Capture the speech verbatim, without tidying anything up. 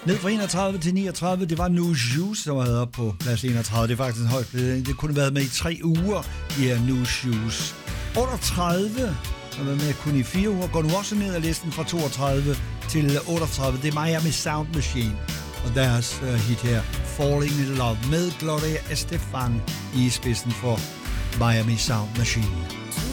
Ned fra enogtredive til niogtredive, det var New Shoes, der var oppe på plads enogtredive. Det er faktisk en høj placering. Det kunne have været med i tre uger, de her New Shoes. otteogtredive har været med kun i fire uger. Går nu også ned ad listen fra toogtredive til otteogtredive. Det er Miami Sound Machine og deres uh, hit her, Falling in Love, med Gloria Estefan i spidsen for Miami Sound Machine.